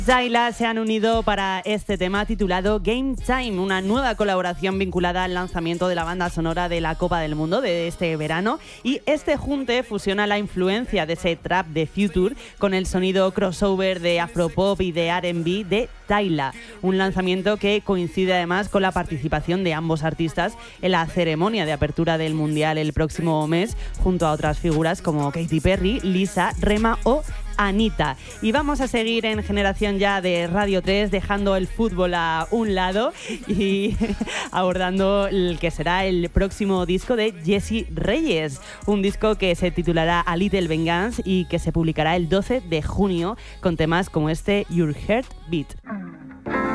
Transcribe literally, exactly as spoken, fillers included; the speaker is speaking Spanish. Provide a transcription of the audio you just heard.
Tyla se han unido para este tema titulado Game Time, una nueva colaboración vinculada al lanzamiento de la banda sonora de la Copa del Mundo de este verano, y este junte fusiona la influencia de ese trap de Future con el sonido crossover de afropop y de R and B de Tyla, un lanzamiento que coincide además con la participación de ambos artistas en la ceremonia de apertura del Mundial el próximo mes, junto a otras figuras como Katy Perry, Lisa, Rema o Anita. Y vamos a seguir en Generación Ya de Radio tres, dejando el fútbol a un lado y abordando el que será el próximo disco de Jessie Reyes, un disco que se titulará A Little Vengeance y que se publicará el doce de junio con temas como este Your Heart Beat.